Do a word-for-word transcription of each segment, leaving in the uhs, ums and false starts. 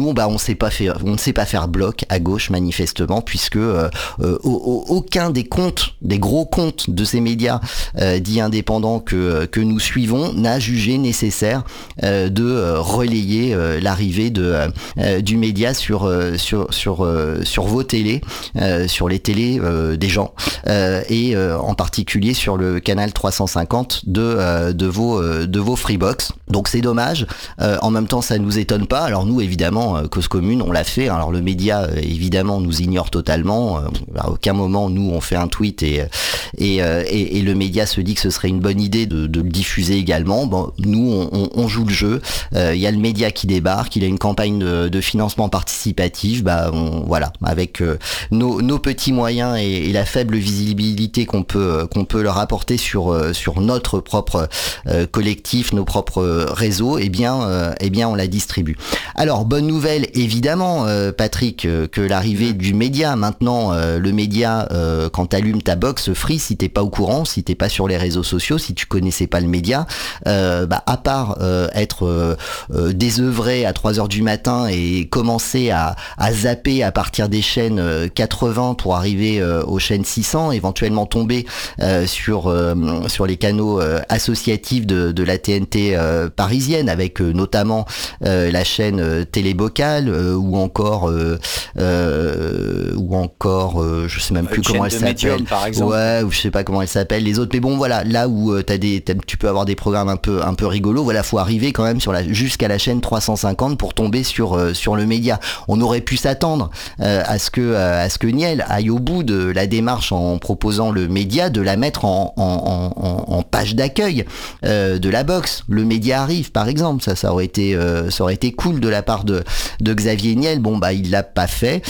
nous, bah, on sait pas faire, on ne sait pas faire bloc à gauche manifestement, puisque euh, euh, aucun des comptes, des gros comptes de ces médias euh, dits indépendants que que nous suivons n'a jugé nécessaire euh, de euh, relayer euh, l'arrivée de euh, du média sur euh, sur sur euh, sur vos télés, euh, sur les télés euh, des gens, euh, et euh, en particulier sur le canal trois cent cinquante de euh, de vos euh, de vos Freebox. Donc c'est dommage. Euh, en même temps, ça nous étonne pas. Alors nous, évidemment, euh, Cause Commune, on l'a fait. Alors le média, euh, évidemment, nous ignore totalement. Euh, à aucun moment, nous, on fait un tweet et et, euh, et et le média se dit que ce serait une bonne idée de, de le diffuser également. Bon, nous, on, on, on joue le jeu. Il euh, y a le média qui débarque. Il a une campagne de, de financement participatif. Bah, on, voilà, avec euh, nos, nos petits moyens et, et la faible visibilité qu'on peut qu'on peut leur apporter sur euh, sur notre propre euh, collectif, nos propres réseaux, eh bien, euh, eh bien, on la distribue. Alors, bonne nouvelle, évidemment, euh, Patrick, euh, que l'arrivée du média. Maintenant, euh, le média, euh, quand t'allumes ta box Free, si t'es pas au courant, si t'es pas sur les réseaux sociaux, si tu connaissais pas le média, euh, bah, à part euh, être euh, euh, désœuvré à trois heures du matin et commencer à, à zapper à partir des chaînes euh, quatre-vingts pour arriver euh, aux chaînes six cents, éventuellement tomber euh, sur euh, sur les canaux euh, associatifs de, de la T N T euh, parisienne, avec euh, notamment euh, la chaîne euh, Télébocale euh, ou encore euh, euh, ou encore euh, je sais même plus Une comment elle chaîne de s'appelle. Medium, par exemple. Ouais, ou je sais pas comment elle s'appelle les autres, mais bon voilà, là où euh, t'as des t'as, tu peux avoir des programmes un peu un peu rigolos, voilà, faut arriver quand même sur la jusqu'à la chaîne trois cent cinquante pour tomber sur euh, sur le média. On aurait pu s'attendre euh, à ce que euh, à ce que Niel aille au bout de la démarche en proposant le média, de la mettre en en en, en page d'accueil euh, de la box. Le média arrive, par exemple, ça ça aurait été euh, ça aurait été cool de la part de de Xavier Niel. Bon bah il l'a pas fait.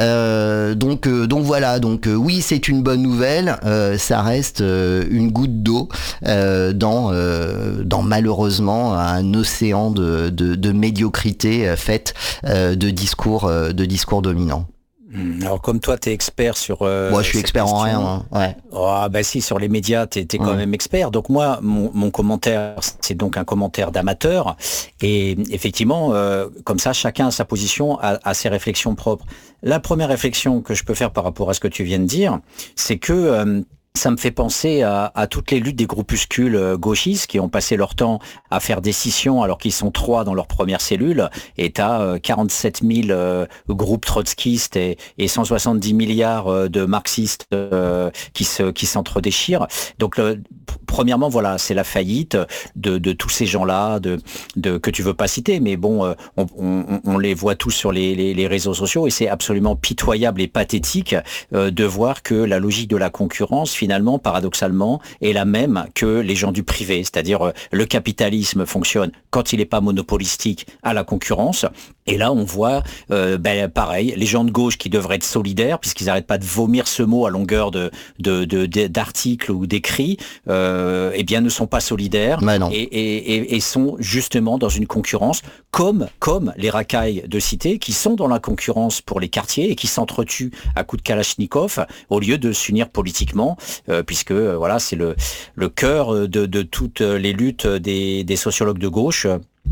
Euh, donc euh, donc voilà, donc euh, oui, c'est une bonne nouvelle. Euh, ça reste euh, une goutte d'eau euh, dans euh, dans malheureusement un océan de de, de médiocrité euh, faite euh, de discours euh, de discours dominants. Alors comme toi t'es expert sur euh, moi je suis expert en rien, hein. Ouais. Oh, bah si, sur les médias t'es, t'es quand ouais. même expert. Donc moi mon, mon commentaire c'est donc un commentaire d'amateur et effectivement euh, comme ça chacun a sa position, a, a ses réflexions propres. La première réflexion que je peux faire par rapport à ce que tu viens de dire, c'est que euh, ça me fait penser à, à toutes les luttes des groupuscules gauchistes qui ont passé leur temps à faire des scissions alors qu'ils sont trois dans leur première cellule, et t'as euh, quarante-sept mille euh, groupes trotskistes et, et cent soixante-dix milliards euh, de marxistes euh, qui se qui s'entre-déchirent. Donc le, premièrement voilà, c'est la faillite de, de tous ces gens-là de, de que tu veux pas citer, mais bon euh, on, on, on les voit tous sur les, les, les réseaux sociaux et c'est absolument pitoyable et pathétique euh, de voir que la logique de la concurrence finalement, paradoxalement, est la même que les gens du privé. C'est-à-dire, euh, le capitalisme fonctionne quand il n'est pas monopolistique à la concurrence. Et là, on voit, euh, ben, pareil, les gens de gauche qui devraient être solidaires, puisqu'ils n'arrêtent pas de vomir ce mot à longueur de, de, de, de d'articles ou d'écrits, euh, eh bien, ne sont pas solidaires et, et, et, et sont justement dans une concurrence, comme, comme les racailles de cité, qui sont dans la concurrence pour les quartiers et qui s'entretuent à coups de Kalachnikov, au lieu de s'unir politiquement. Euh, puisque euh, voilà, c'est le, le cœur de, de toutes les luttes des, des sociologues de gauche,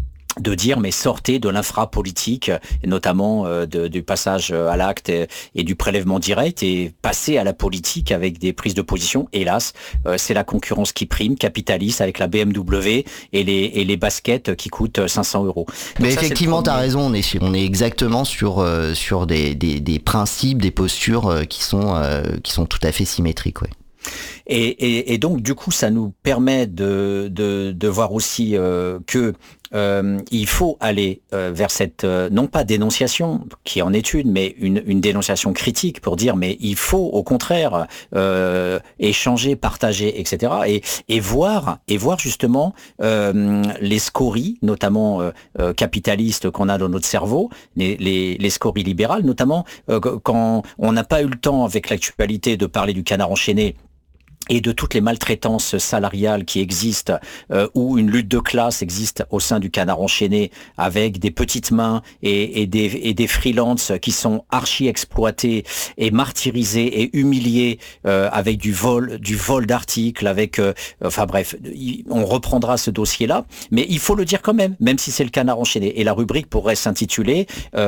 de dire mais sortez de l'infrapolitique, et notamment euh, de, du passage à l'acte et, et du prélèvement direct, et passez à la politique avec des prises de position. Hélas, euh, c'est la concurrence qui prime, capitaliste, avec la B M W et les, et les baskets qui coûtent cinq cents euros. Donc mais ça, effectivement, t'as raison, on est, sur, on est exactement sur, euh, sur des, des, des principes, des postures euh, qui, sont, euh, qui sont tout à fait symétriques. Ouais. Et, et, et donc du coup ça nous permet de, de, de voir aussi euh, que euh, il faut aller euh, vers cette euh, non pas dénonciation qui en est une, mais une, une dénonciation critique pour dire mais il faut au contraire euh, échanger, partager, et cetera. Et, et voir et voir justement euh, les scories, notamment euh, euh, capitalistes qu'on a dans notre cerveau, les, les, les scories libérales, notamment euh, quand on n'a pas eu le temps avec l'actualité de parler du canard enchaîné et de toutes les maltraitances salariales qui existent, euh, où une lutte de classe existe au sein du canard enchaîné, avec des petites mains et, et des, et des freelances qui sont archi exploités et martyrisés et humiliés, euh, avec du vol, du vol d'articles, avec, euh, enfin bref, on reprendra ce dossier-là, mais il faut le dire quand même, même si c'est le canard enchaîné. Et la rubrique pourrait s'intituler euh,